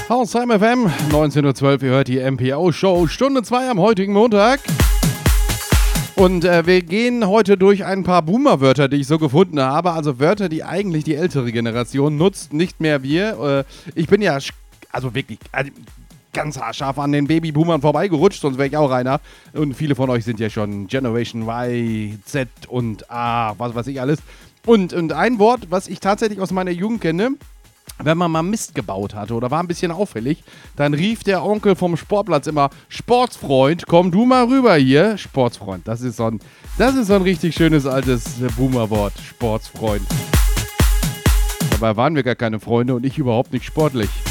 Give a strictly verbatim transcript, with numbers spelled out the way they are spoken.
Haushheim F M, neunzehn Uhr zwölf, ihr hört die M P O-Show, Stunde zwei am heutigen Montag. Und äh, wir gehen heute durch ein paar Boomer-Wörter, die ich so gefunden habe. Also Wörter, die eigentlich die ältere Generation nutzt, nicht mehr wir. Äh, ich bin ja, also wirklich, also ganz haarscharf an den Babyboomern vorbeigerutscht, sonst wäre ich auch einer. Und viele von euch sind ja schon Generation Y, Z und A, was weiß ich alles. Und, und ein Wort, was ich tatsächlich aus meiner Jugend kenne, wenn man mal Mist gebaut hatte oder war ein bisschen auffällig, dann rief der Onkel vom Sportplatz immer: Sportsfreund, komm du mal rüber hier. Sportsfreund, das ist so ein, das ist so ein richtig schönes altes Boomer-Wort, Sportsfreund. Dabei waren wir gar keine Freunde und ich überhaupt nicht sportlich.